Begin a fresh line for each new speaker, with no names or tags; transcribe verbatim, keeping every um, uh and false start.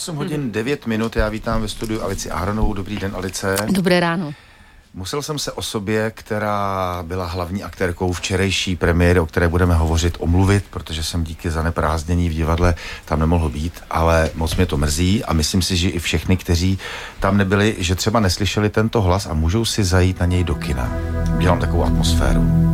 osm hodin devět minut, já vítám ve studiu Alici Aharonovou. Dobrý den, Alice.
Dobré ráno.
Musel jsem se osobě, která byla hlavní aktérkou včerejší premiéry, o které budeme hovořit, omluvit, protože jsem díky zaneprázdnění v divadle tam nemohl být, ale moc mě to mrzí a myslím si, že i všechny, kteří tam nebyli, že třeba neslyšeli tento hlas a můžou si zajít na něj do kina. Dělám takovou atmosféru.